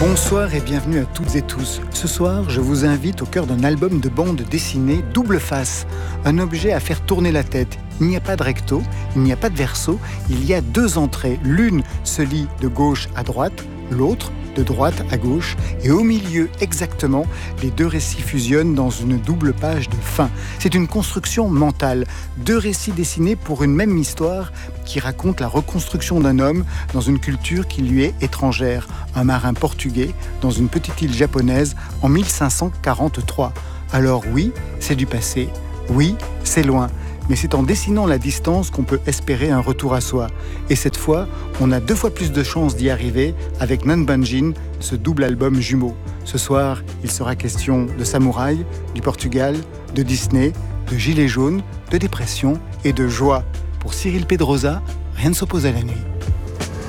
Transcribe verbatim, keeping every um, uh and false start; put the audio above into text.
Bonsoir et bienvenue à toutes et tous. Ce soir, je vous invite au cœur d'un album de bande dessinée double face. Un objet à faire tourner la tête. Il n'y a pas de recto, il n'y a pas de verso, il y a deux entrées. L'une se lit de gauche à droite, l'autre de droite à gauche. Et au milieu, exactement, les deux récits fusionnent dans une double page de fin. C'est une construction mentale. Deux récits dessinés pour une même histoire qui raconte la reconstruction d'un homme dans une culture qui lui est étrangère. Un marin portugais dans une petite île japonaise en mille cinq cent quarante-trois. Alors oui, c'est du passé. Oui, c'est loin. Mais c'est en dessinant la distance qu'on peut espérer un retour à soi. Et cette fois, on a deux fois plus de chances d'y arriver avec Nanbanjin, ce double album jumeau. Ce soir, il sera question de samouraï, du Portugal, de Disney, de gilets jaunes, de dépression et de joie. Pour Cyril Pedrosa, rien ne s'oppose à la nuit.